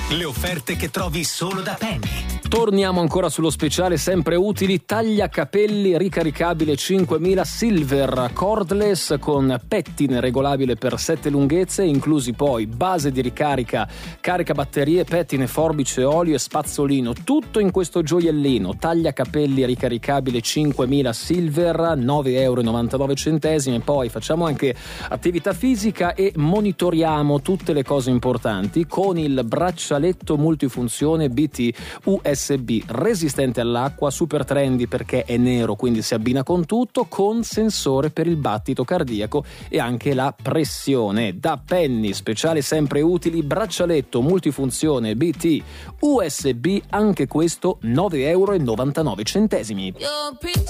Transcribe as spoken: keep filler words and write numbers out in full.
Le offerte che trovi solo da Penny. Torniamo ancora sullo speciale sempre utili tagliacapelli ricaricabile cinquemila Silver cordless con pettine regolabile per sette lunghezze, inclusi poi base di ricarica, carica batterie, pettine, forbice, olio e spazzolino, tutto in questo gioiellino. Tagliacapelli ricaricabile cinquemila Silver, nove virgola novantanove euro. Poi facciamo anche attività fisica e monitoriamo tutte le cose importanti con il braccialetto multifunzione B T U S B resistente all'acqua, super trendy perché è nero, quindi si abbina con tutto, con sensore per il battito cardiaco e anche la pressione. Da Penny, speciale sempre utili, braccialetto multifunzione B T U S B, anche questo nove virgola novantanove euro.